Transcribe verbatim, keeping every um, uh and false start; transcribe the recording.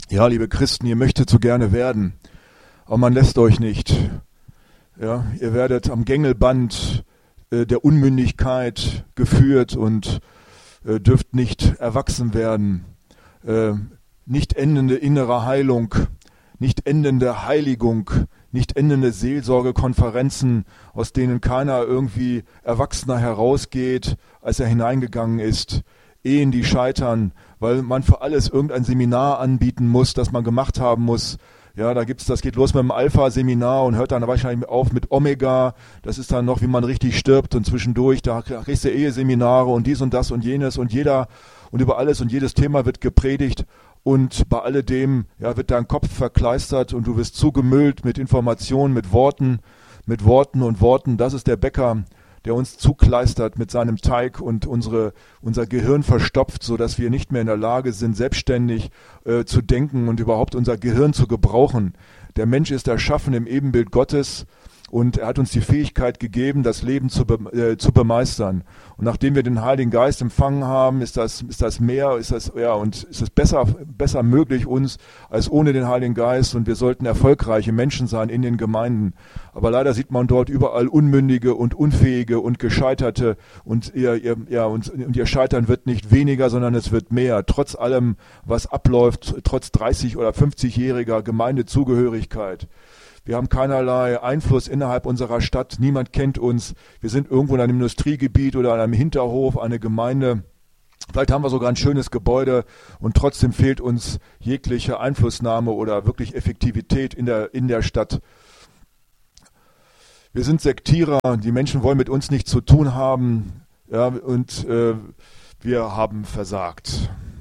Ja, liebe Christen, ihr möchtet so gerne werden, aber man lässt euch nicht. Ja, ihr werdet am Gängelband äh, der Unmündigkeit geführt und äh, dürft nicht erwachsen werden. Äh, nicht endende innere Heilung, nicht endende Heiligung, nicht endende Seelsorgekonferenzen, aus denen keiner irgendwie erwachsener herausgeht, als er hineingegangen ist. Ehen, die scheitern, weil man für alles irgendein Seminar anbieten muss, das man gemacht haben muss. Ja, da gibt's, das geht los mit dem Alpha-Seminar und hört dann wahrscheinlich auf mit Omega. Das ist dann noch, wie man richtig stirbt, und zwischendurch, da kriegst du Eheseminare und dies und das und jenes und jeder und über alles und jedes Thema wird gepredigt. Und bei alledem, ja, wird dein Kopf verkleistert und du wirst zugemüllt mit Informationen, mit Worten, mit Worten und Worten. Das ist der Bäcker, der uns zukleistert mit seinem Teig und unsere, unser Gehirn verstopft, sodass wir nicht mehr in der Lage sind, selbstständig äh, zu denken und überhaupt unser Gehirn zu gebrauchen. Der Mensch ist erschaffen im Ebenbild Gottes und er hat uns die Fähigkeit gegeben, das Leben zu, be äh, zu bemeistern. Und nachdem wir den Heiligen Geist empfangen haben, ist das, ist das mehr, ist das, ja, und ist es besser, besser möglich uns als ohne den Heiligen Geist, und wir sollten erfolgreiche Menschen sein in den Gemeinden. Aber leider sieht man dort überall Unmündige und Unfähige und Gescheiterte, und ihr, ihr, ja, und, und ihr Scheitern wird nicht weniger, sondern es wird mehr. Trotz allem, was abläuft, trotz dreißig- oder fünfzigjähriger Gemeindezugehörigkeit. Wir haben keinerlei Einfluss innerhalb unserer Stadt. Niemand kennt uns. Wir sind irgendwo in einem Industriegebiet oder in einem Hinterhof, eine Gemeinde. Vielleicht haben wir sogar ein schönes Gebäude und trotzdem fehlt uns jegliche Einflussnahme oder wirklich Effektivität in der, in der Stadt. Wir sind Sektierer. Die Menschen wollen mit uns nichts zu tun haben. Ja, und äh, wir haben versagt.